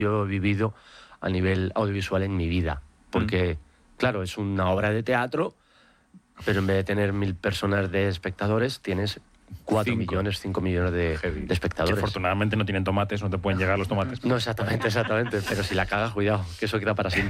yo he vivido a nivel audiovisual en mi vida. Porque, claro, es una obra de teatro, pero en vez de tener 1.000 personas de espectadores, tienes 4 millones, 5 millones de espectadores. Que afortunadamente no tienen tomates, no te pueden llegar los tomates. No, exactamente. Pero si la cagas, cuidado, que eso queda para siempre.